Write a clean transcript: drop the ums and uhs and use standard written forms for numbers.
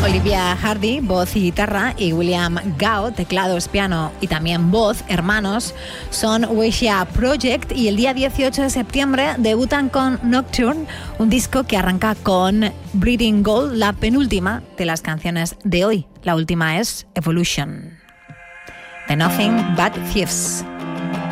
Olivia Hardy, voz y guitarra, y William Gao, teclados, piano y también voz, hermanos, son Weishia Project, y el día 18 de septiembre debutan con Nocturne, un disco que arranca con Breeding Gold, la penúltima de las canciones de hoy. La última es Evolution. The Nothing But Thieves.